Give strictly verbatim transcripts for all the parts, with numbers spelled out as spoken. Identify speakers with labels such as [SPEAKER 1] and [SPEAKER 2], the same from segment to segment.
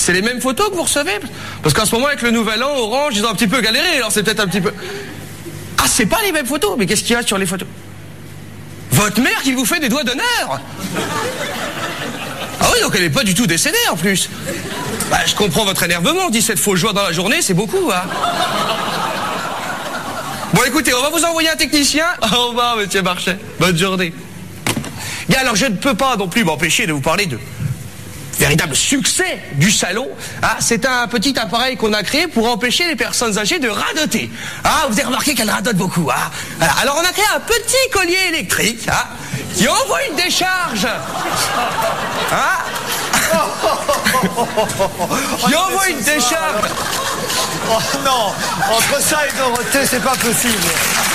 [SPEAKER 1] C'est les mêmes photos que vous recevez? Parce qu'en ce moment, avec le nouvel an, Orange, ils ont un petit peu galéré, alors c'est peut-être un petit peu... Ah, c'est pas les mêmes photos? Mais qu'est-ce qu'il y a sur les photos? Votre mère qui vous fait des doigts d'honneur? Ah oui, donc elle est pas du tout décédée, en plus. Bah, je comprends votre énervement, dix-sept faux joie dans la journée, c'est beaucoup, hein. Bon, écoutez, on va vous envoyer un technicien. Au revoir, monsieur Marchais. Bonne journée. Bien, alors, je ne peux pas non plus m'empêcher de vous parler de véritable succès du salon. Ah, c'est un petit appareil qu'on a créé pour empêcher les personnes âgées de radoter. Ah, vous avez remarqué qu'elles radotent beaucoup. Ah. Alors, on a créé un petit collier électrique ah, qui envoie une décharge. Ah. Qui envoie une décharge.
[SPEAKER 2] Oh non, entre ça et Dorothée, c'est pas possible.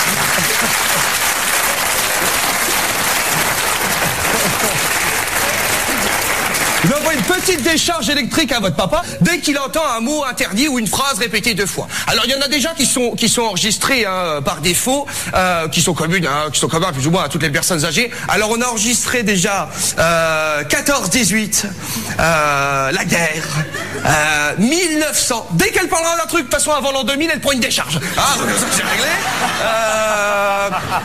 [SPEAKER 1] Il envoie une petite décharge électrique à votre papa dès qu'il entend un mot interdit ou une phrase répétée deux fois. Alors il y en a déjà qui sont qui sont enregistrés hein, par défaut, euh, qui sont communes, hein, qui sont communs plus ou moins à toutes les personnes âgées. Alors on a enregistré déjà euh, quatorze dix-huit, euh, la guerre, euh, mille neuf cents. Dès qu'elle parlera d'un truc, de toute façon avant l'an deux mille, elle prend une décharge. Ah, c'est réglé. Euh...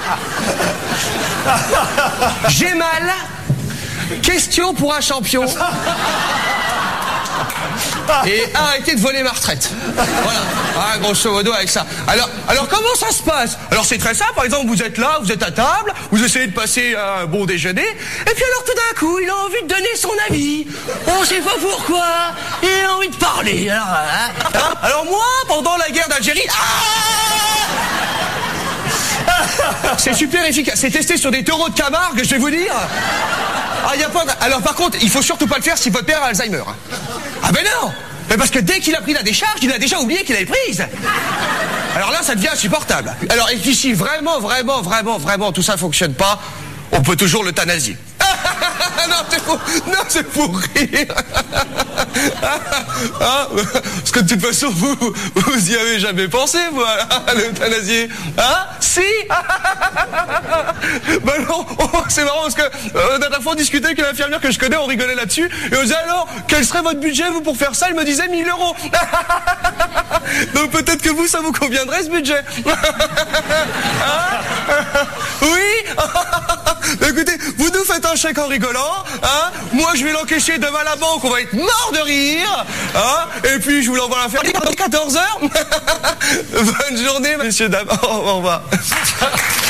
[SPEAKER 1] J'ai mal. Question pour un champion. Et arrêtez de voler ma retraite. Voilà, ah, grosso modo avec ça. Alors, alors comment ça se passe? Alors c'est très simple, par exemple vous êtes là, vous êtes à table, vous essayez de passer un bon déjeuner, et puis alors tout d'un coup il a envie de donner son avis. On sait pas pourquoi, il a envie de parler. Alors, hein, alors moi, pendant la guerre d'Algérie... Ah c'est super efficace, c'est testé sur des taureaux de Camargue, je vais vous dire. Ah, y a pas... Alors par contre, il faut surtout pas le faire si votre père a Alzheimer. Ah ben non. Mais parce que dès qu'il a pris la décharge, il a déjà oublié qu'il avait prise. Alors là, ça devient insupportable. Alors et puis si vraiment, vraiment, vraiment, vraiment tout ça fonctionne pas, on peut toujours l'euthanasier. Non, c'est pour, non, c'est pour rire. Ah, parce que de toute façon, vous, vous y avez jamais pensé, vous, à l'euthanasier. Hein? Si? Ben non, oh, c'est marrant parce que euh, la dernière fois on discutait avec une infirmière que je connais, on rigolait là-dessus, et on disait alors, quel serait votre budget, vous, pour faire ça? Elle me disait mille euros. Donc peut-être que vous, ça vous conviendrait, ce budget. Hein? Oui? Écoutez, vous nous faites un chèque en rigolant, hein? Moi je vais l'encaisser demain à la banque, on va être mort de rire, hein? Et puis je vous l'envoie à la ferme dans quatorze heures. Bonne journée, messieurs, dames. Au revoir.